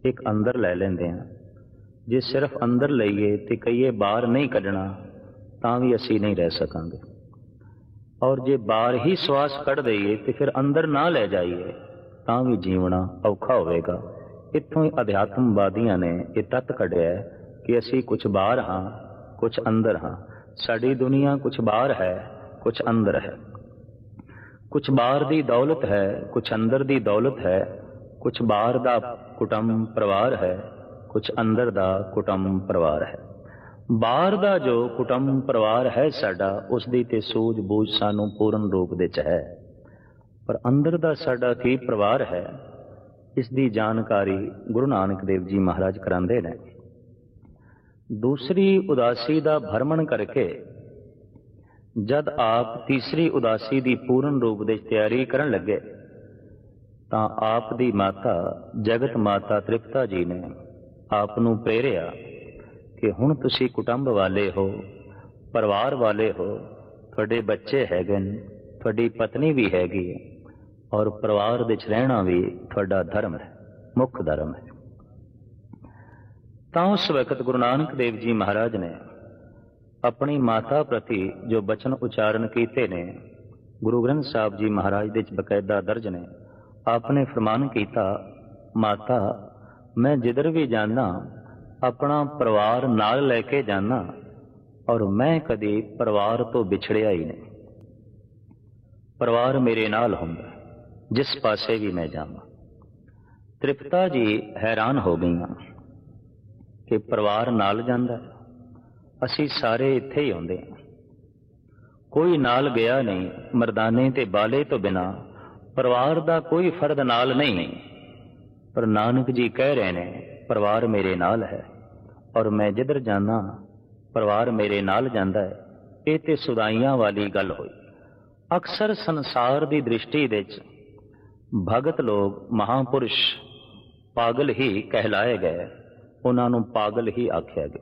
एक अंदर लै लेंदे हां। जे सिर्फ अंदर लईए ते कहीए बाहर नहीं कढ़ना तां भी असीं नहीं रह सकांगे, और जे बाहर ही श्वास कढ़ दईए ते फिर अंदर ना लै जाइए तां भी जीवना औखा होवेगा। इत्थों ही अध्यात्मवादियों ने यह तत्त कढ़िया कि असी कुछ बाहर हाँ कुछ अंदर हाँ। साडी दुनिया कुछ बाहर है कुछ अंदर है, कुछ बाहर दी दौलत है कुछ अंदर दी दौलत है, कुछ बाहर दा कुटुंब परिवार है कुछ अंदर दा कुटुंब परिवार है। बाहर दा जो कुटुंब परिवार है साडा, उसदी ते सूझ बूझ सानू पूर्ण रूप दे च है, पर अंदर दा साडा की परिवार है इसकी जानकारी गुरु नानक देव जी महाराज करांदे ने। दूसरी उदासी का भ्रमण करके जद आप तीसरी उदासी की पूर्ण रूप दे तैयारी करन लगे तां आप दी माता जगत माता तृप्ता जी ने आप नूं प्रेरिया कि हुण तुसी कुटुंब वाले हो, परिवार वाले हो, तुहाडे बच्चे हैगे, तुहाडी पत्नी भी हैगी है, और परिवार विच रहना भी तुहाडा धर्म है, मुख धर्म है। तां उस वक्त गुरु नानक देव जी महाराज ने अपनी माता प्रति जो बचन उच्चारण कीते ने, गुरु ग्रंथ साहब जी महाराज दे बकायदा दर्ज ने। आपने फरमान कीता, माता मैं जिधर भी जाना अपना परिवार नाल लैके जाना, और मैं कदी परिवार तो बिछड़िया ही नहीं। परिवार मेरे नाल हुंदा जिस पासे भी मैं जावां। तृप्ता जी हैरान हो गई कि परिवार नाल जांदा, असी सारे इत्थे ही आउंदे हां, कोई नाल गया नहीं। मर्दाने ते बाले तो बिना परिवार दा कोई फर्द नाल नहीं, पर नानक जी कह रहे ने परिवार मेरे नाल है, और मैं जिधर जाना परिवार मेरे नाल जांदा है। ये ते सुदाइयां वाली गल होई। अक्सर संसार दी दृष्टि विच भगत लोग महापुरुष पागल ही कहलाए गए, उन्होंने पागल ही आख्या गया।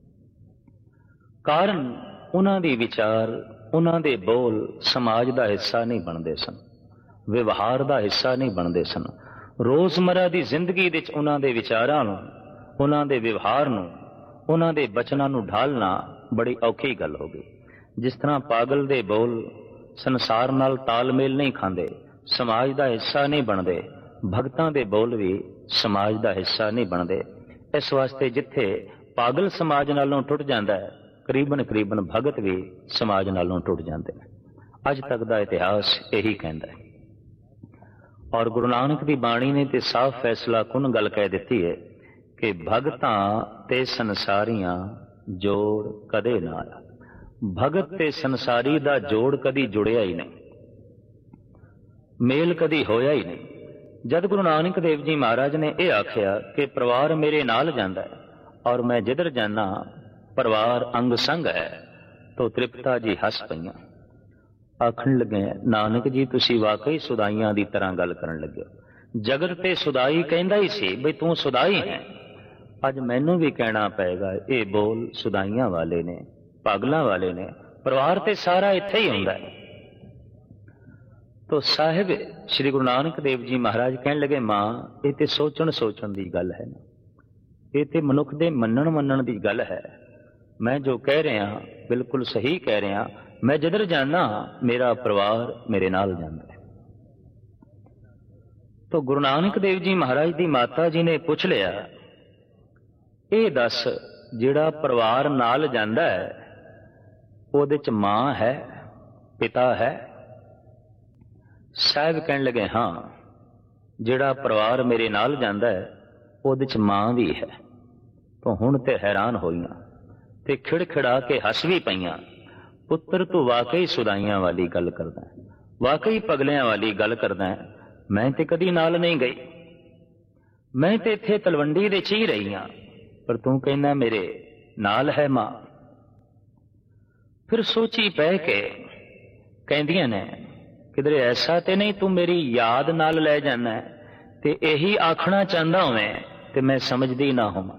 कारण उन्हों दी विचार उन्हों दे बोल समाज का हिस्सा नहीं बनते सन, व्यवहार का हिस्सा नहीं बनते सन। रोजमर्रा की जिंदगी विच उन्हों दे विचारां नूं, उन्हों दे व्यवहार नूं, उन्हों दे बचनां नूं ढालना बड़ी औखी गल हो गई। जिस तरह पागल दे बोल संसार नाल तालमेल नहीं खांदे, समाज का हिस्सा नहीं बनते, भगतां दे बोल भी समाज का हिस्सा नहीं बनते। इस वास्ते जिथे पागल समाज नालों टुट जाता है, करीबन करीबन भगत भी समाज नालों टुट जाते हैं। अज तक का इतिहास यही कहता है, और गुरु नानक की बाणी ने तो साफ फैसला कुन गल कह दी है कि भगतां ते संसारियां जोड़ कदे ना आया। भगत ते संसारी दा जोड़ कदी जुड़िया ही नहीं, मेल कदी होया ही नहीं। जद गुरु नानक देव जी महाराज ने यह आख्या कि परिवार मेरे नाल जांदा है और मैं जिधर जाना परिवार अंग संग है, तो तृप्ता जी हस पईयां, आखण लगे नानक जी तुसी वाकई सुदाइयां दी तरह गल करन लगे हो। जगत ते सुदाई कहंदा ही सी बई तू सुदाई है, अज मैनू भी कहना पेगा ये बोल सुदाइयां वाले ने, पागलों वाले ने। परिवार ते सारा इत्थे ही हुंदा है। तो साहिब श्री गुरु नानक देव जी महाराज कहन लगे, मां ये ते सोचण सोचण दी गल है ना, ये ते मनुख दे मनण मनण दी गल है। मैं जो कह रहा बिल्कुल सही कह रहा। मैं जिधर जाना मेरा परिवार मेरे नाल जाता है। तो गुरु नानक देव जी महाराज दी माता जी ने पूछ लिया, ये दस जिहड़ा परिवार नाल जांदा है उहदे च मां है पिता है? साहिब कहन लगे हाँ, जिहड़ा परिवार मेरे नाल जांदा है उहदे च मां भी है। तो हुण ते हैरान होईयां ते खिड़खिड़ा के हस भी पईयां। पुत्र तू वाकई सुदाइयां वाली गल करदा है, वाकई पगलियां वाली गल करदा है। मैं ते कदी नाल नहीं गई, मैं ते इत्थे तलवंडी दे च ही रही हां, पर तू कहना मेरे नाल है मां। फिर सोची पै के कहंदियां ने किधरे ऐसा ते नहीं तू मेरी याद नाल लै जाना है, ते यही आखना चाहता होवें ते मैं समझदी ना होवां।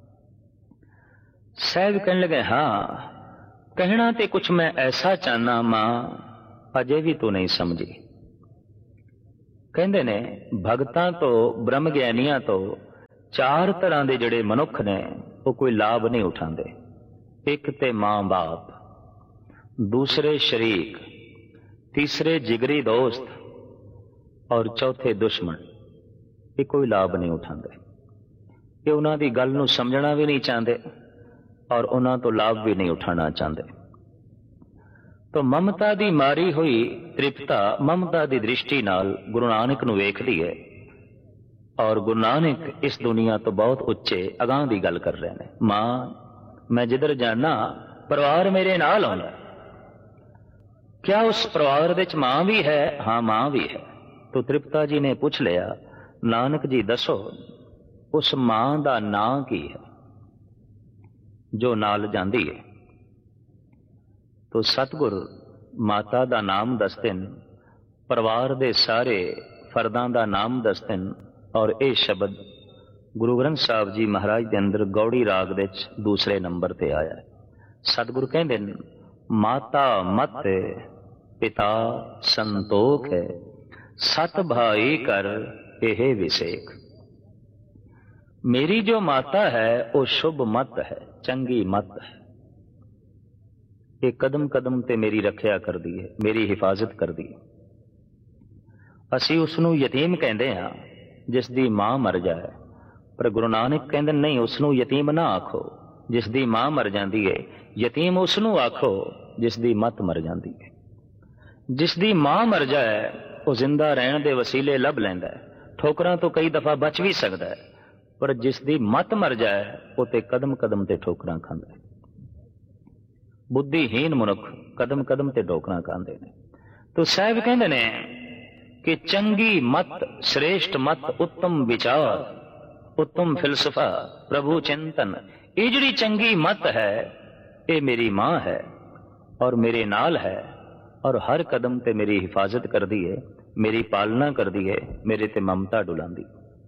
साहब कहने लगे हाँ, कहना ते कुछ मैं ऐसा चाहना मां, अजे भी तू नहीं समझी। कहंदे ने भगतां तो ब्रह्म ज्ञानियां तो चार तरह के जिहड़े मनुख ने वो कोई लाभ नहीं उठाते। एक ते मां बाप, दूसरे शरीक, तीसरे जिगरी दोस्त और चौथे दुश्मन। ये कोई लाभ नहीं उठाते। ये उन्हां दी गल नूं समझना भी नहीं चाहते और उन्हां तो लाभ भी नहीं उठाना चाहते। तो ममता दी मारी हुई तृप्ता ममता दी दृष्टि नाल गुरु नानक नूं वेखदी है और गुरु नानक इस दुनिया तो बहुत उच्चे अगां दी गल कर रहे हैं। मां मैं जिधर जाना परिवार मेरे नाल आउंदा। क्या उस परिवार दे च मां भी है? हाँ मां भी है। तो तृप्ता जी ने पूछ लिया, नानक जी दसो उस मां दा नां की है जो नाल जांदी है? तो सतगुर माता दा नाम दसदे न, परिवार दे सारे फर्दां दा नाम दसदे न और ये शब्द गुरु ग्रंथ साहब जी महाराज के अंदर गौड़ी राग दे दूसरे नंबर ते आया है। सतगुरु कहंदे न, माता मत पिता संतोख है, सत भाई कर एहे विसेख। मेरी जो माता है वो शुभ मत है, चंगी मत है। ये कदम कदम ते मेरी रखिया कर दी है, मेरी हिफाजत कर दी। असी उसनू यतीम कहते हाँ जिसदी मां मर जाए, पर गुरु नानक कहते नहीं, उसनू यतीम ना आखो जिसदी मां मर जाती है। यतीम उसनू आखो जिसदी मत मर जाती है। जिसदी मां मर जाए वो जिंदा रहने दे वसीले लभ लैंदा है, ठोकरां तो कई दफा बच भी सकता है, पर जिसदी मत मर जाए वो ते कदम कदम ते ठोकरां खांदा है। बुद्धिहीन मनुख कदम कदम ते ठोकरां खांदे ने। तो साहब कहंदे ने कि चंगी मत, श्रेष्ठ मत, उत्तम विचार, उत्तम फिलसफा, प्रभु चिंतन, ये जिहड़ी चंगी मत है ये मेरी मां है और मेरे नाल है और हर कदम ते मेरी हिफाजत कर दी है, मेरी पालना कर दी है, मेरे ते ममता डुलांदी।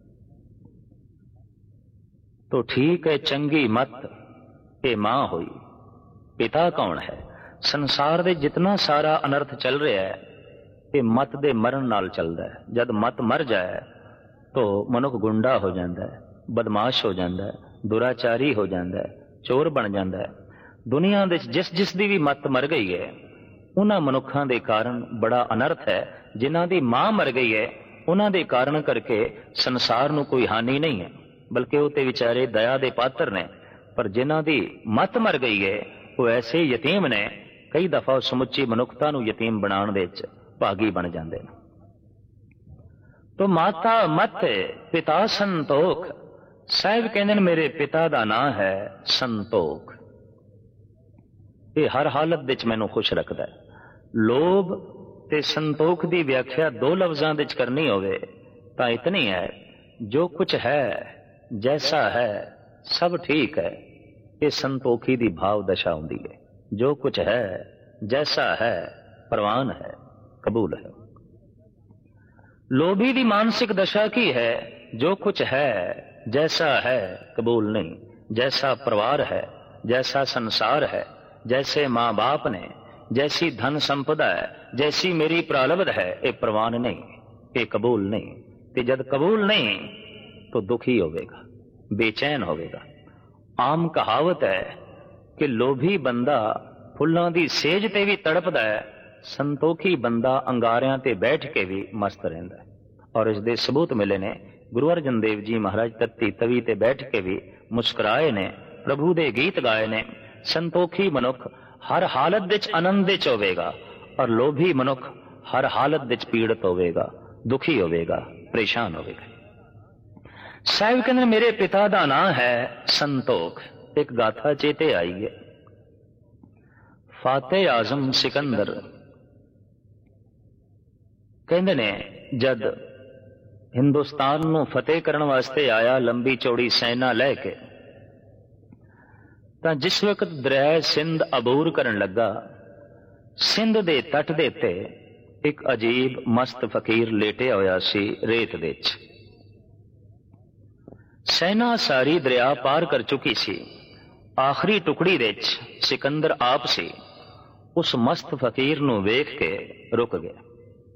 तो ठीक है, चंगी मत ये मां हुई। पिता कौन है? संसार दे जितना सारा अनर्थ चल रहा है ये मत दे मरण नाल चलदा है। जब मत मर जाए तो मनुख गुंडा हो जाता है, बदमाश हो जाता है, दुराचारी हो जाता है, चोर बन जाता है। दुनिया दे जिस जिस दी भी मत मर गई है उन्हां मनुखां दे कारण बड़ा अनर्थ है। जिन्हां दी मां मर गई है उन्हां दे कारण करके संसार नूं कोई हानि नहीं है, बल्कि वो ते विचारे दया दे पात्र ने। पर जिन्हां दी मत मर गई है वो ऐसे यतीम ने, कई दफा समुची मनुखता नूं यतीम बनाउण दे विच भागी बन जाते हैं। तो माता मत पिता संतोख। साहब कहते हैं मेरे पिता का नाम है संतोख। ये हर हालत विच मैनूं खुश रखता है। लोभ ते संतोख की व्याख्या दो लफ्जां विच करनी होवे तां इतनी है, जो कुछ है जैसा है सब ठीक है, ये संतोखी दी भाव दशा होंदी है। जो कुछ है जैसा है प्रवान है, कबूल है। लोभी दी मानसिक दशा की है, जो कुछ है जैसा है कबूल नहीं। जैसा परिवार है, जैसा संसार है, जैसे मां बाप ने, जैसी धन संपदा है, जैसी मेरी प्रारब्ध है, ये प्रवान नहीं, ये कबूल नहीं। ते जद कबूल नहीं तो दुखी होवेगा, बेचैन होवेगा। आम कहावत है कि लोभी बंदा फुल्लां दी सेज ते भी तड़पदा है, संतोखी बंदा अंगारियां ते बैठ के भी मस्त रहिंदा है। और इस दे सबूत मिले ने। गुरु अर्जन देव जी महाराज तत्ती तवी ते बैठ के भी मुस्कुराए ने, प्रभु दे गीत गाए ने। संतोखी मनुख हर हालत विच आनंद विच होवेगा और लोभी मनुख हर हालत विच पीड़ित होवेगा, दुखी होवेगा, परेशान होवेगा। साहिब कहते मेरे पिता का नाम है संतोख। एक गाथा चेते आई है। फातेह आजम सिकंदर कहते ने जद हिंदुस्तान नूं फतेह करने वास्ते आया लंबी चौड़ी सेना लैके, तां जिस वक्त दरिया सिंध अबूर करन लगा, सिंध दे तट दे ते एक अजीब मस्त फकीर लेटे होया सी रेत दे विच। सेना सारी दरिया पार कर चुकी सी। आखिरी टुकड़ी दे विच सिकंदर आप सी। उस मस्त फकीर नूं वेख के रुक गया।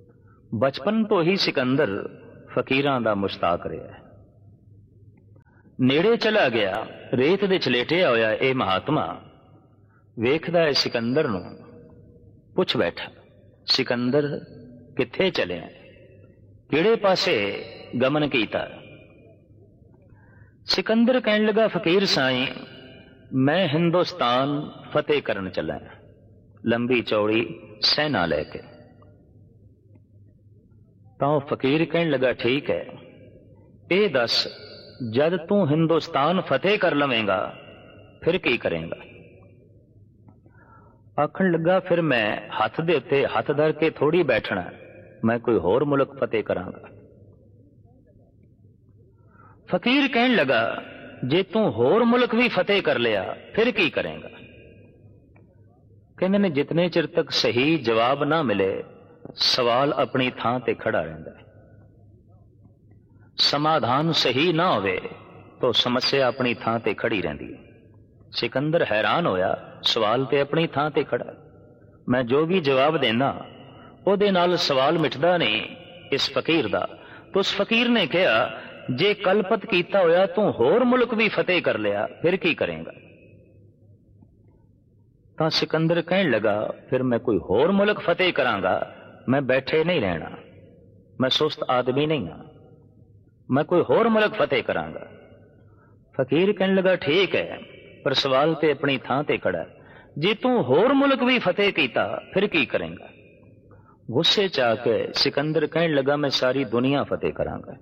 बचपन तो ही सिकंदर फकीरां दा मुश्ताक रहा है। नेड़े चला गया, रेत दे चलेटिया होया ये महात्मा वेखदा है सिकंदर नूं, पुछ बैठा, सिकंदर किथे चले, किहड़े पासे गमन कीता। सिकंदर कहन लगा, फकीर साईं मैं हिंदुस्तान फतेह करन चला, लंबी चौड़ी सेना लैके। तो फकीर कहन लगा, ठीक है, ये दस जद तू हिंदुस्तान फतेह कर लवेंगा फिर की करेंगा। आखन लगा, फिर मैं हथ दे उत्ते हथ धर के थोड़ी बैठना, मैं कोई होर मुल्क फतेह करांगा। फकीर कहन लगा, जे तू होर मुल्क भी फतेह कर लिया फिर की करेंगा। कहने ने जितने चिर तक सही जवाब ना मिले सवाल अपनी थां ते खड़ा रहिंदा है, समाधान सही ना होवे तो समस्या अपनी थां ते खड़ी रहिंदी है। सिकंदर हैरान होया, सवाल ते अपनी थां ते खड़ा, मैं जो भी जवाब देना ओदे नाल सवाल मिटदा नहीं इस फकीर दा। तो उस फकीर ने कहा, जे कलपत कीता होया तू होर मुल्क भी फतेह कर लिया फिर की करेंगा। तो सिकंदर कहन लगा, फिर मैं कोई होर मुल्क फतेह करांगा, मैं बैठे नहीं रहना, मैं सुस्त आदमी नहीं हाँ, मैं कोई होर मुल्क फतेह करांगा। फकीर कहन लगा, ठीक है, पर सवाल ते अपनी थां ते खड़ा, जे तू होर मुल्क भी फतेह कीता फिर की करेंगा। गुस्से च आके सिकंदर कहन लगा, मैं सारी दुनिया फतेह करांगा,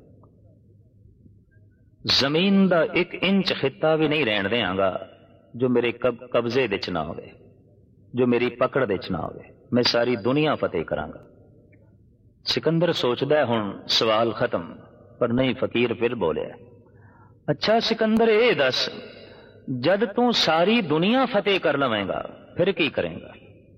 जमीन दा एक इंच खिता भी नहीं रहन देंगा जो मेरे कब्जे विच ना होवे, जो मेरी पकड़ विच ना होवे, मैं सारी दुनिया फतेह करांगा। सिकंदर सोचदा है हुण सवाल खत्म, पर नहीं, फकीर फिर बोलिया, अच्छा सिकंदर ये दस जद तू सारी दुनिया फतेह कर लवेंगा फिर की करेंगा।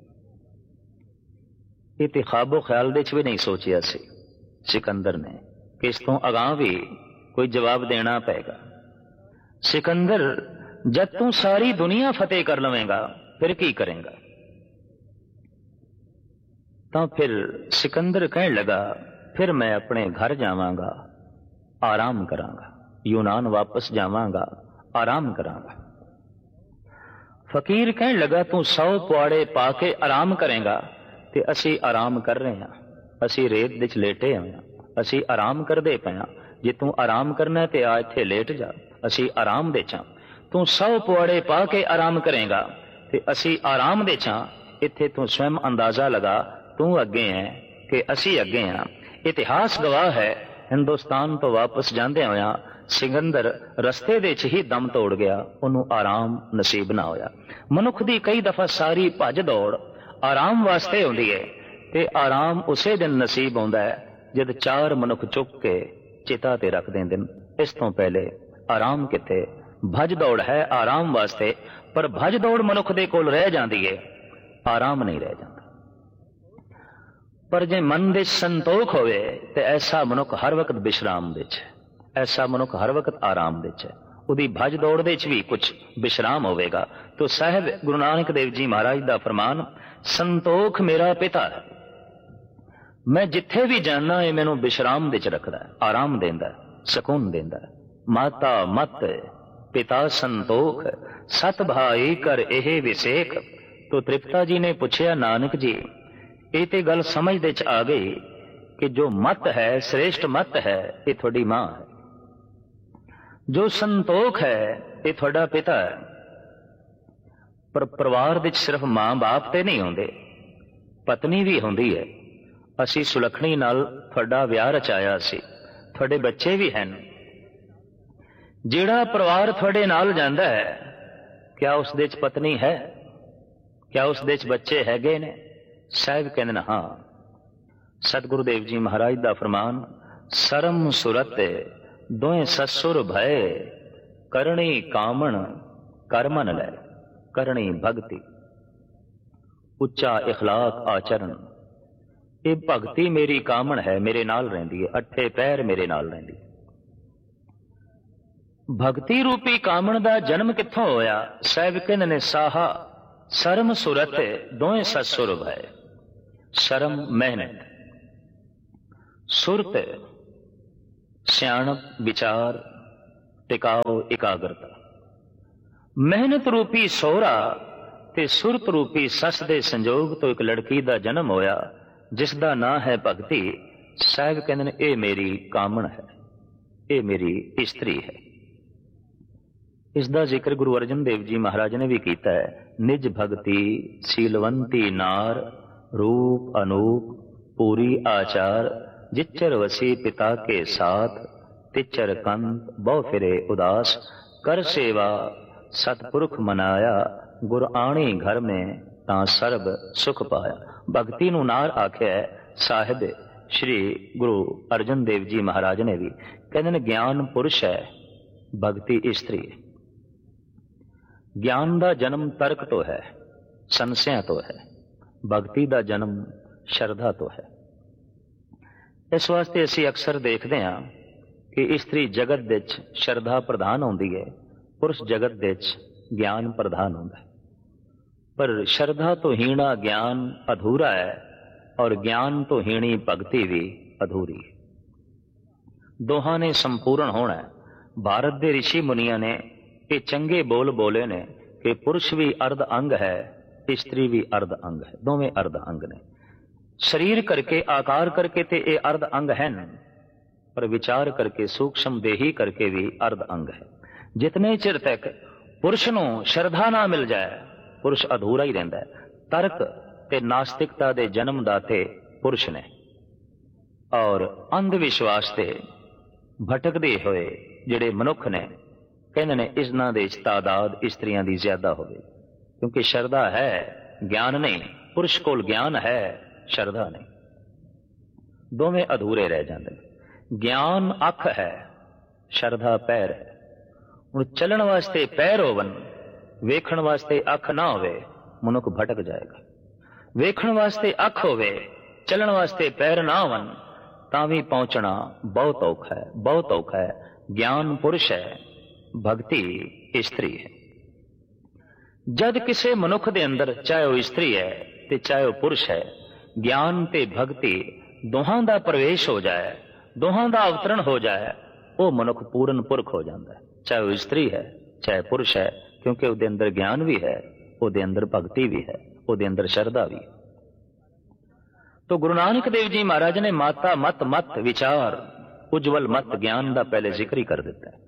ये ते ख्वाबो ख्याल दे च भी नहीं सोचिया सी सिकंदर ने कि इस तो अगां भी कोई जवाब देना पेगा। सिकंदर जब तू सारी दुनिया फतेह कर लवेंगा फिर की करेंगा। तो फिर सिकंदर कहने लगा, फिर मैं अपने घर जावांगा, आराम करांगा, यूनान वापस जावांगा, आराम करांगा। फकीर कहने लगा, तू 100 पुआड़े पाके आराम करेंगा ते असी आराम कर रहे हैं, असी रेत विच लेटे हुए हैं, असी आराम करदे पे हां, जे तू आराम करना ते आ इत्थे लेट जा, असी आराम दे चा। तू 100 पुआड़े पा के आराम करेगा ते असी आराम दे चा, इत्थे तू स्वयं अंदाजा लगा, तू अगे है कि असी अगे हैं। इतिहास गवाह है, हिंदुस्तान तो वापस जांदे होया सिकंदर रस्ते दे च ही दम तोड़ गया, उन्होंने आराम नसीब ना होया। मनुख दी कई दफा सारी भज दौड़ आराम वास्ते होंदी है ते आराम उसे दिन नसीब होंदा है जद 4 मनुख चुक के चिता ते रख देंदे न। इस तो पहले आराम किथे, भज दौड़ है आराम वास्ते, पर भज दौड़ मनुख दे कोल रह जांदी है, आराम नहीं रह जाता। पर जे मन दे संतोख होवे ते ऐसा मनुख हर वक्त विश्राम दे च, ऐसा मनुख हर वक्त आराम दे च, उदी भज दौड़ दे च भी कुछ विश्राम होवेगा। तो साहिब गुरु नानक देव जी महाराज दा फरमान, संतोख मेरा पिता है, मैं जिथे भी जाना है मैनू विश्राम दे च रखदा है, आराम देंदा है, सकून देंदा है। माता मत पिता संतोख, सत भाई कर एहे विसेख। तो तृप्ता जी ने पूछया, नानक जी ये ते गल समझ दे च आ गई कि जो मत है, श्रेष्ठ मत है, ये थोड़ी मां है, जो संतोख है ये थोड़ा पिता है। पर परिवार विच सिर्फ मां बाप ते नहीं होंदे, पत्नी भी होंदी है। असी सुलखणी नाल थोड़ा विआह रचाया सी, थोड़े बच्चे भी हैं। जिहड़ा परिवार थोड़े नाल जांदा है, क्या उस दे च पत्नी है, क्या उस दे च बच्चे हैगे ने? साहिब कहंदे ने हां। सतगुरुदेव जी महाराज दा फरमान, सरम सुरत दोए ससुर भय, करणी कामण करमन लै, करणी भगति उच्चा इखलाक आचरण। ये भगती मेरी कामण है, मेरे नाल रहिंदी है, 8 पैर मेरे नाल रहिंदी। भगती रूपी कामण दा जन्म कित्थों होया? साहिब कहंदे ने साहा शर्म सुरत दोए ससुर भय। शर्म मेहनत, सुरत सियाणप विचार, ਟਿਕਾਓ ਇਕਾਗਰਤਾ। ਮਿਹਨਤ ਰੂਪੀ ਸੋਹਰਾ ਤੇ ਸੁਰਤ ਰੂਪੀ ਸੱਸ ਦੇ ਸੰਜੋਗ ਤੋਂ ਇੱਕ ਲੜਕੀ ਦਾ ਜਨਮ ਹੋਇਆ, ਜਿਸ ਦਾ ਨਾਂ ਹੈ ਭਗਤੀ। ਸਾਹਿਬ ਕਹਿੰਦੇ ਨੇ ਇਹ ਮੇਰੀ ਕਾਮਣ ਹੈ, ਇਹ ਮੇਰੀ ਇਸਤਰੀ ਹੈ। ਇਸ ਦਾ ਜ਼ਿਕਰ ਗੁਰੂ ਅਰਜਨ ਦੇਵ ਜੀ ਮਹਾਰਾਜ ਨੇ ਵੀ ਕੀਤਾ ਹੈ। ਨਿਜ ਭਗਤੀ ਸੀਲਵੰਤੀ ਨਾਰ, रूप अनूप पूरी आचार, जिच्चर वसी पिता के साथ, तिच्चर कंत बहु फिरे उदास, कर सेवा सतपुरख मनाया, गुर आणी घर में तां सर्ब सुख पाया। भगती नूं नार आख्या साहिब श्री गुरु अर्जन देव जी महाराज ने भी। कहते ने ज्ञान पुरुष है, भगती इस्त्री है। ज्ञान का जन्म तर्क तो है, संशय तो है, भगती का जन्म शरधा तो है। इस वास्ते असी अक्सर देखते हैं कि इस्त्री जगत विच शरधा प्रधान होंदी है, पुरुष जगत विच ज्ञान प्रधान होंदा है। पर शरधा तो हीणा ज्ञान अधूरा है, और ज्ञान तो हीणी भगती भी अधूरी है। दोहां ने संपूर्ण होना है। भारत के ऋषि मुनिया ने ये चंगे बोल बोले ने कि पुरुष भी अर्ध अंग है, इस्त्री भी अर्ध अंग है, दोवें अर्ध अंग ने। शरीर करके आकार करके ते ये अर्ध अंग हैं, पर विचार करके सूक्ष्म देही करके भी अर्ध अंग है। जितने चिर तक पुरुष नूं शरधा ना मिल जाए, पुरुष अधूरा ही रहिंदा है। तर्क ते नास्तिकता दे जन्मदाते पुरुष ने, और अंध विश्वास ते भटकदे होए जिहड़े मनुख ने, कहंदे ने इन्हां दे तादाद इस्त्रियां दी ज्यादा होवे। क्योंकि शरधा है, ज्ञान नहीं। पुरुष कोल ज्ञान है, शरधा नहीं। दोवें अधूरे रह जाते। ज्ञान अख है, शरधा पैर है। हुण चलण वास्ते पैर होवन, वेखण वास्ते अख ना होवे, मनुख भटक जाएगा। वेखण वास्ते अख होवे, चलण वास्ते पैर ना होवन, तां भी पहुंचना बहुत औखा है, बहुत औखा है। ज्ञान पुरुष है, भगती इस्त्री है। जद किसी मनुख दे अंदर, चाहे वह इस्त्री है ते चाहे वह पुरुष है, ज्ञान ते भगती दोहां दा प्रवेश हो जाए, दोहां दा अवतरण हो जाए, वो मनुख पूर्ण पुरख हो जाता है। चाहे वह इस्त्री है चाहे पुरुष है, क्योंकि उसके अंदर ज्ञान भी है, उसके अंदर भगती भी है, उसके अंदर शरधा भी है। तो गुरु नानक देव जी महाराज ने माता मत मत विचार उज्जवल मत ज्ञान का पहले जिक्र ही कर दिता है।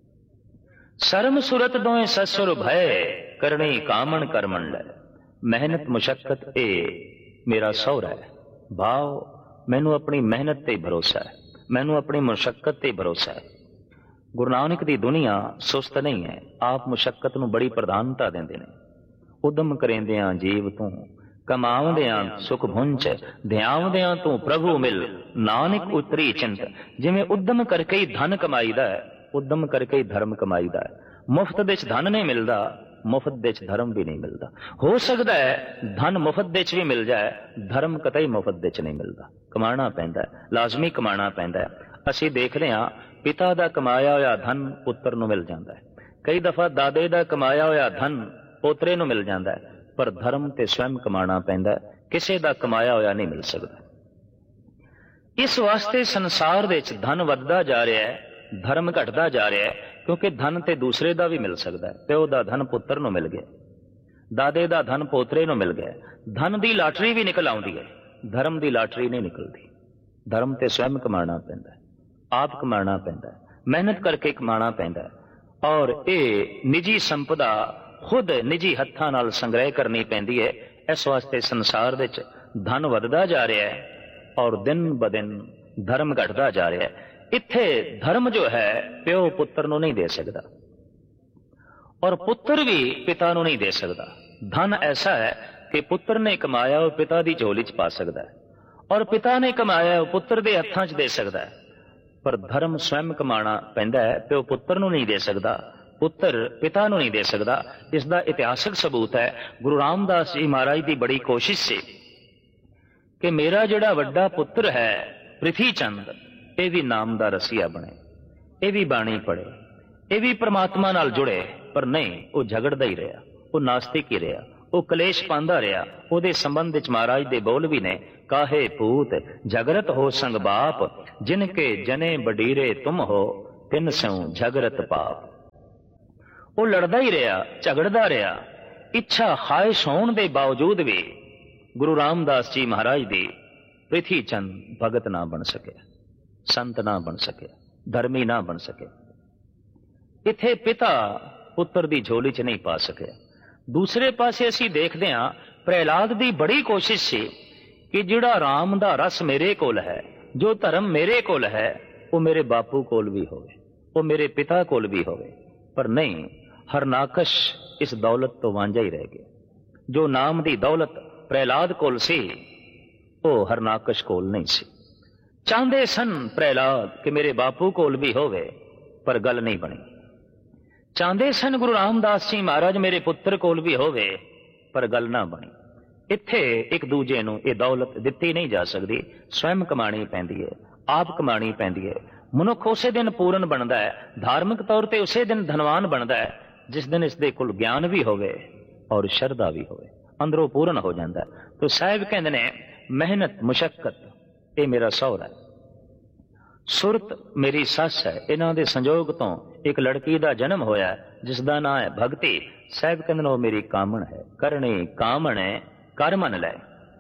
शर्म सुरत दोए ससुर भय, करनी कामन करमन लै। मेहनत मुशक्कत ए मेरा सौरा है। भाव मैनू अपनी मेहनत ते भरोसा है, मैनू अपनी मुशक्कत ते भरोसा है। गुरु नानक दी दुनिया सुस्त नहीं है, आप मुशक्कत नू बड़ी प्रधानता देंदे ने। उदम करेंदियां जीव तू, कमावदियां सुख भुंच, ध्यावदियां तू प्रभु मिल, नानक उतरी चिंत। जिवें उदम करके ही धन कमाईदा है, उदम करके ही धर्म कमाईदा है। मुफ्त विच धन नहीं मिलता, मुफ्त विच धर्म भी नहीं मिलता। हो सकता है धन मुफ्त विच भी मिल जाए, धर्म कतई मुफ्त विच नहीं मिलता। कमाना पैंदा है, लाजमी कमाना पैंदा है। असीं देखदे हां पिता दा कमाया होया धन पुत्र नूं मिल जांदा है, कई दफा दादे दा कमाया होया धन पोतरे नूं मिल जांदा है, पर धर्म ते स्वयं कमाना पैंदा है, किसी दा कमाया होया नहीं मिल सकता। इस वास्ते संसार दे विच धन वधदा जा रहा है, धर्म घटदा जा रहा है, क्योंकि धन ते दूसरे दा भी मिल सकता है। प्यो दा धन पुत्र नूं मिल गया, दादे दा धन पोतरे नूं मिल गया। धन दी लाटरी भी निकल आउंदी है, धर्म दी लाटरी नहीं निकलती। धर्म ते स्वयं कमाना पैंदा है, आप कमाना पैंदा है, मेहनत करके कमाना पैंदा है। और ये निजी संपदा खुद निजी हत्थां नाल संग्रह करनी पैंदी है। इस वास्ते संसार दे विच धन वधदा जा रहा है और दिन ब दिन धर्म घटदा जा रहा है। इत्थे धर्म जो है प्यो पुत्र नूं नहीं दे सकता, और पुत्र भी पिता नूं नहीं दे सकता। धन ऐसा है कि पुत्र ने कमाया वो पिता दी झोली च पा सकता है, और पिता ने कमाया वो पुत्र दे हत्थां च दे सकता है। पर धर्म स्वयं कमाना पैंदा है, प्यो पुत्र नूं नहीं दे सकता, पुत्र पिता नूं नहीं दे सकता। इसका इतिहासक सबूत है गुरु रामदास जी महाराज की बड़ी कोशिश से कि मेरा जिहड़ा वड्डा पुत्र है पृथ्वी चंद, ये भी नाम दा रसिया बने, ये भी बाणी पढ़े, ये भी परमात्मा नाल जुड़े। पर नहीं, वो झगड़दा ही रहा, वो नास्तिक ही रहा, वो कलेश पांदा रहा। उहदे संबंध विच महाराज दे बोल भी ने, काहे पूत झगड़त हो संग बाप, जिनके जने बडीरे तुम हो, तिन स्यों झगरत पाप। वो लड़दा ही रहा, झगड़दा रहा, इच्छा ख्वाहिश होने के बावजूद भी गुरु रामदास जी महाराज दी पृथ्वी चंद भगत ना बन सके, संत ना बन सके, धर्मी ना बन सके। इत्थे पिता पुत्र दी झोली च नहीं पा सके। दूसरे पासे असी देखते हैं प्रहलाद दी बड़ी कोशिश सी कि जिहड़ा राम दा रस मेरे कोल है, जो धर्म मेरे कोल है, वो मेरे बापू कोल भी होवे, वो मेरे पिता कोल भी होवे। पर नहीं, हरनाकश इस दौलत तो वांझा ही रह गया। जो नाम दी दौलत प्रहलाद कोल सी, वो हरनाकश कोल नहीं सी। चाहते सन प्रहलाद कि मेरे बापू कोल भी होवे, पर गल नहीं बनी। चाहते सन गुरु रामदास जी महाराज मेरे पुत्र कोल भी होवे, पर गल ना बनी। इत्थे एक दूजे नूं ये दौलत दित्ती नहीं जा सकती, स्वयं कमानी पैंदी है, आप कमानी पैंदी है। मनुख उसे दिन पूर्ण बनता है, धार्मिक तौर पर उसे दिन धनवान बनता है जिस दिन इसके कोल ज्ञान भी होवे और श्रद्धा भी होवे, अंदरों पूर्ण हो जाता है। तो साहिब कहते ने मेहनत मुशक्कत ये मेरा सौरा है, सुरत मेरी सस है। इन्हां दे संजोग तो एक लड़की का जन्म होया जिसका नाम है भगती। साहिब कहते वो मेरी कामण है, करनी कामण है, कर मन लै।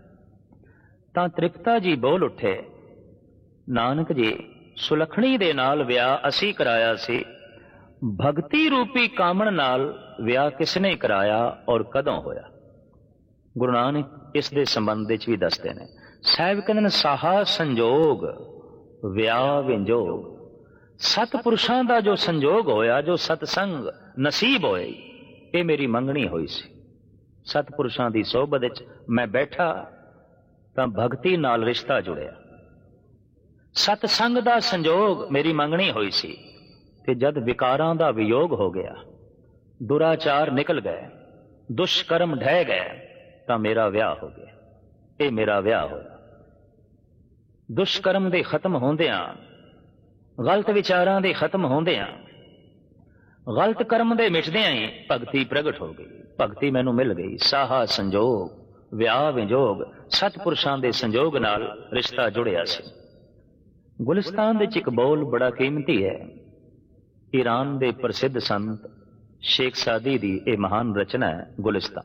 तां तृप्ता जी बोल उठे, नानक जी सुलखणी दे नाल विआह असी कराया सी, भगती रूपी कामण नाल विआह किसने कराया और कदों होया? गुरु नानक इस दे संबंध विच भी दसदे ने। साहिब कहंदे ने साहा संजोग विआह विंजोग। सतपुरुषां दा जो संजोग होया, जो सतसंग नसीब होए, ये मेरी मंगनी होई सी। सतपुरुषां दी सोबत विच मैं बैठा तां भगती नाल रिश्ता जुड़िया। सतसंग दा संजोग मेरी मंगनी होई सी, ते जद विकारां दा वियोग हो गया, दुराचार निकल गए, दुष्कर्म ढह गए, तां मेरा विआह हो गया। ये मेरा विआह होया। दुष्कर्म दे खत्म होंदियां, गलत विचारां दे खत्म होंदियां, गलत कर्म दे मिटदियां ही भगती प्रगट हो गई। भगती मैनू मिल गई। साहा संजोग विआह विजोग, सतपुरुषां दे संजोग नाल रिश्ता जुड़िया सी। गुलिस्तान दे एक बोल बड़ा कीमती है। ईरान दे प्रसिद्ध संत शेख सादी दी ये महान रचना है गुलिस्तान।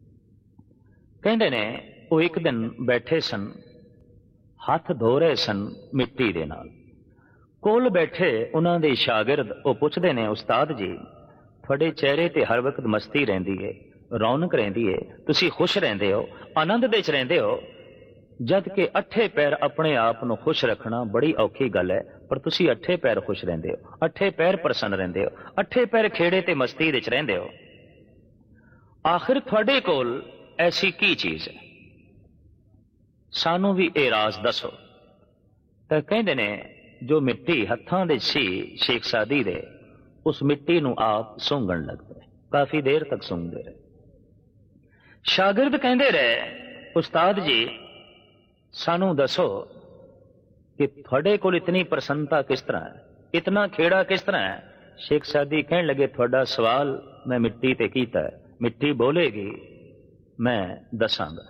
कहते ने वो एक दिन बैठे सन, हाथ धो रहे सन मिट्टी दे नाल। कोल बैठे उन्हां दे शागिर्द वो पुछदे ने, उस्ताद जी थोड़े चेहरे ते हर वक्त मस्ती रहिंदी है, रौनक रहिंदी है, तुसी खुश रहिंदे हो, आनंद दे च रहिंदे हो, जद के अठे पैर अपने आप नूं खुश रखना बड़ी औखी गल है, पर तुसी अठे पैर खुश रहिंदे हो, अठे पैर प्रसन्न रहिंदे हो, अठे पैर खेड़े ते मस्ती दे च रहिंदे हो। आखिर थोड़े कोल ऐसी की चीज है, सानू भी ये राज दसो। तो कहते ने जो मिट्टी हत्थां दे सी शेख सादी दे, उस मिट्टी नूं आप सूंघण लग पे। काफी देर तक सूंघते रहे। शागिर्द कहते रहे, उस्ताद जी सानू दसो कि थोड़े कोल इतनी प्रसन्नता किस तरह है, इतना खेड़ा किस तरह है? शेख सादी कहने लगे, थोड़ा सवाल मैं मिट्टी ते कीता है, मिट्टी बोलेगी मैं दसांगा।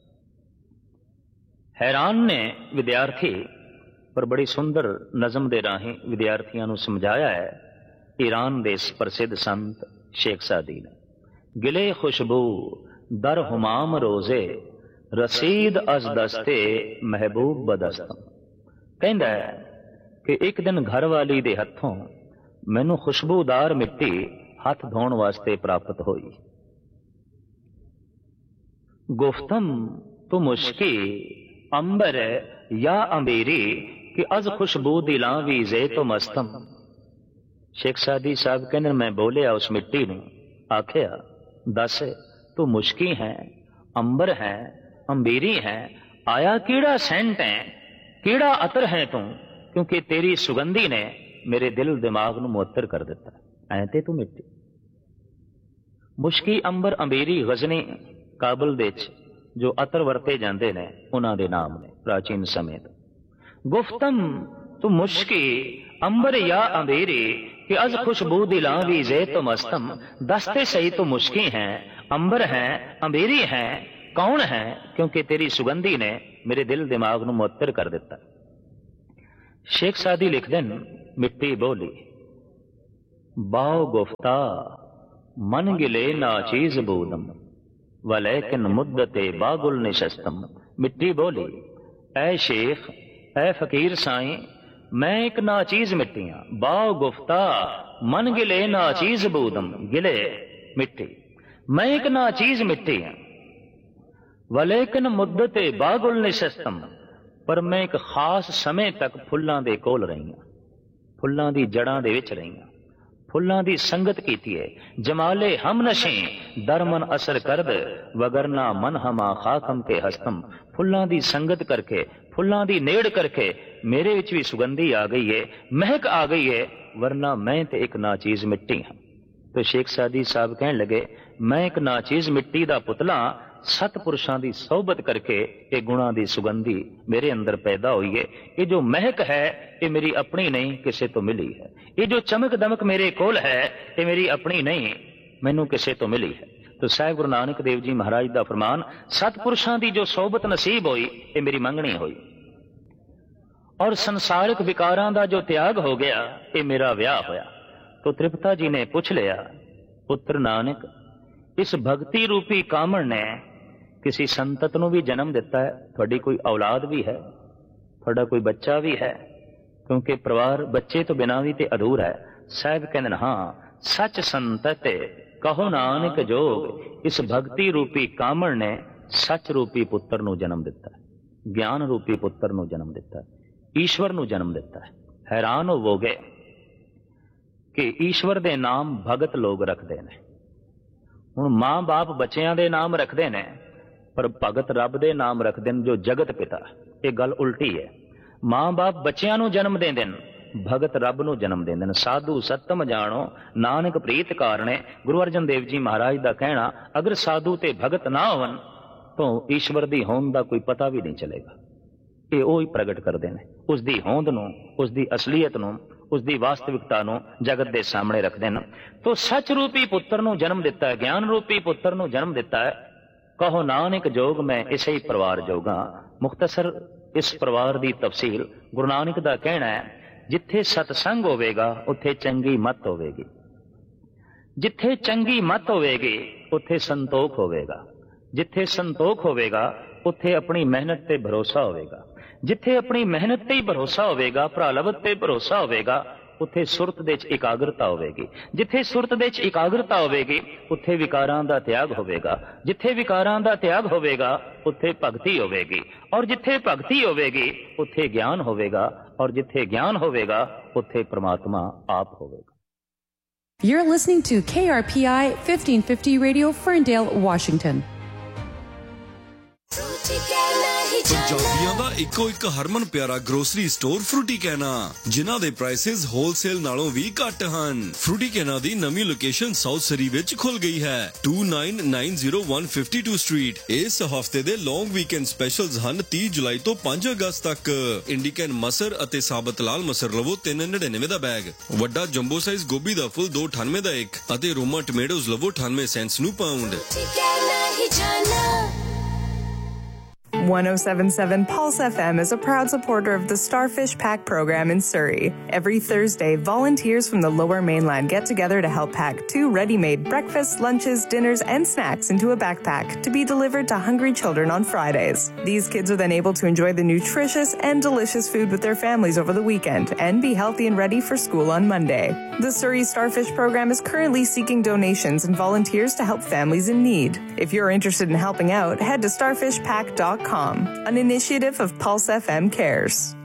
हैरान ने विद्यार्थी, पर बड़ी सुंदर नज़म दे राही विद्यार्थियों नूं समझाया है ईरान दे प्रसिद्ध संत शेख सादी ने। गिले खुशबू दर हुमाम रोजे, रसीद अज दस्ते महबूब बदस्तम। कहंदा है कि एक दिन घर वाली दे हथों मैनू खुशबूदार मिट्टी हाथ धोण वास्ते प्राप्त हुई। गुफ्तम तू मुश्की अंबर या अंबेरी कि अज खुशबू दिलां वी जे तो मस्तम। शेख सादी साहब कहने मैं बोलिया उस मिट्टी नूं, आखिया दस तू मुश्की है, अंबर है, अंबेरी है, आया कीड़ा सेंट है, कीड़ा अतर है तू, क्योंकि तेरी सुगंधी ने मेरे दिल दिमाग नूं मुअत्तर कर दिता। ऐ ते तू मिट्टी। मुश्की अंबर अंबेरी गजनी काबल दे जो अतर वरते जाते ने उन्हां दे नाम ने प्राचीन समय तो। गुफ्तम तू मुश्की अंबर या अंबेरी कि अज खुशबू दिलां वी जे तो मस्तम। दसते सही तो मुश्की हैं, अंबर हैं, अंबेरी हैं, कौन है? क्योंकि तेरी सुगंधी ने मेरे दिल दिमाग नूं मुअत्तर कर दिता। शेख सादी लिखदे न, मिट्टी बोली बाओ गुफ्ता मन गिले नाचीज बूदम वलैकिन मुद्दते बागुल निशस्तम। मिट्टी बोली, ऐ शेख, ऐ फकीर साईं, मैं एक नाचीज मिट्टी हाँ। बाओ गुफ्ता मन गिले नाचीज बूदम, गिले मिट्टी, मैं एक नाचीज मिट्टी हाँ। वलैकिन मुद्दते बागुल निशस्तम, पर मैं एक खास समय तक फुल्लां दे कोल रही हाँ, फुल्लां दी जड़ां दे विच रही हाँ, फुल्लां दी संगत कीती है। जमाले हम नशे दरमन असर करद, वगरना मन हमा खाकम के हस्तम। फुल्लां दी संगत करके, फुल्लां दी नेड़ करके मेरे विच भी सुगंधी आ गई है, महक आ गई है, वरना मैं ते एक नाचीज मिट्टी हाँ। तो शेख सादी साहब कहने लगे, मैं एक नाचीज मिट्टी दा पुतला, सतपुरुषां दी सोहबत करके ये गुणा दी सुगंधी मेरे अंदर पैदा हुई है। ये जो महक है ये मेरी अपनी नहीं, किसे तो मिली है। ये जो चमक दमक मेरे कोल है ये मेरी अपनी नहीं, मैनू किसे तो मिली है। तो साहिब गुरु नानक देव जी महाराज दा फरमान, सतपुरुषां दी जो सोहबत नसीब हुई ये मेरी मंगनी हुई, और संसारिक विकारां दा जो त्याग हो गया ये मेरा विआह होया। तो तृप्ता जी ने पूछ लिया, पुत्र नानक, इस भक्ति रूपी कामण ने किसी संतत नूं भी जन्म दिता है? थोड़ी कोई औलाद भी है, थोड़ा कोई बच्चा भी है? क्योंकि परिवार बच्चे तो बिना भी ते अधूरा है। साहिब कहंदे, हाँ, सच संतत कहो नानक जोग, इस भक्ति रूपी कामण ने सच रूपी पुत्र नूं जन्म दिता है, ज्ञान रूपी पुत्र नूं जन्म दिता है, ईश्वर नूं जन्म दिता है। हैरान होवोगे कि ईश्वर दे नाम भगत लोग रखते हैं। हुण मां बाप बच्चियां दे नाम रखते ने, पर भगत रब दे नाम रखते हैं, जो जगत पिता। ये गल उल्टी है। मां बाप बच्चियां नूं जन्म देंदे ने, भगत रब नूं जन्म देंदे ने। साधु सतम जानो नानक प्रीत कारणे। गुरु अर्जन देव जी महाराज दा कहना, अगर साधु ते भगत ना होवन तो ईश्वर दी होंद दा कोई पता भी नहीं चलेगा। ये ओ ही प्रगट करदे ने, उसदी होंद नूं, उसदी असलीयत नूं, उसदी वास्तविकता नूं जगत दे सामने रखदे ने। तो सच रूपी पुत्र नूं जन्म दिता है, ज्ञान रूपी पुत्र नूं जन्म दिता है। कहो नानक जोग, मैं इसे ही परिवार जोगा। मुख्तसर इस परिवार दी तफसील गुरु नानक दा कहना है, जिथे सतसंग होवेगा उत्थे चंगी मत होवेगी, जिथे चंगी मत होवेगी उत्थे संतोख होवेगा, जिथे संतोख होवेगा उत्थे अपनी मेहनत ते भरोसा होवेगा, जिथे अपनी मेहनत ते ही भरोसा होवेगा, भरालवत ते भरोसा होवेगा, उत्थे सुरत दे च एकाग्रता होवेगी, जिथे सुरत दे च एकाग्रता होवेगी उत्थे विकारां दा त्याग होवेगा, जिथे विकारां दा त्याग होवेगा उत्थे भगती होवेगी, और जिथे भगती होवेगी उत्थे ज्ञान होवेगा, और जिथे ज्ञान होवेगा उत्थे परमात्मा आप होवेगा। You're listening to KRPI 1550 Radio, Ferndale, Washington. ਪੰਜਾਬੀਆਂ ਦਾ ਇੱਕੋ ਇੱਕ ਹਰਮਨ ਪਿਆਰਾ ਗਰੋਸਰੀ ਸਟੋਰ ਫਰੂਟੀ ਕੈਨਾ, ਜਿਨ੍ਹਾਂ ਦੇ ਪ੍ਰਾਈਸਿਸ ਹੋਲਸੇਲ ਨਾਲੋਂ ਵੀ ਘੱਟ ਹਨ। ਫਰੂਟੀ ਕੈਨਾ ਦੀ ਨਵੀਂ ਲੋਕੇਸ਼ਨ ਸਾਊਥ ਸਰੀ ਵਿੱਚ ਖੁੱਲ ਗਈ ਹੈ, 2990 ਸਟਰੀਟ। ਇਸ ਹਫਤੇ ਦੇ ਲੌਂਗ ਵੀਕਐਂਡ ਸਪੈਸ਼ਲਸ ਹਨ 30 ਜੁਲਾਈ ਤੋਂ 5 ਅਗਸਤ ਤੱਕ। ਇੰਡੀਕਨ ਮਸਰ ਅਤੇ ਸਾਬਤ ਲਾਲ ਮਸਰ ਲਵੋ 399 ਦਾ ਬੈਗ, ਵੱਡਾ ਜੰਬੋ ਸਾਈਜ਼ ਗੋਭੀ ਦਾ ਫੁੱਲ 298 ਦਾ ਇੱਕ, ਅਤੇ ਰੋਮਾ ਟਮੇਟੋਜ਼ ਲਵੋ 98 ਸੈਂਟਸ ਨੂੰ pound. 1077 Pulse FM is a proud supporter of the Starfish Pack program in Surrey. Every Thursday, volunteers from the Lower Mainland get together to help pack 2 ready-made breakfasts, lunches, dinners, and snacks into a backpack to be delivered to hungry children on Fridays. These kids are then able to enjoy the nutritious and delicious food with their families over the weekend and be healthy and ready for school on Monday. The Surrey Starfish program is currently seeking donations and volunteers to help families in need. If you're interested in helping out, head to starfishpack.com. An initiative of Pulse FM Cares.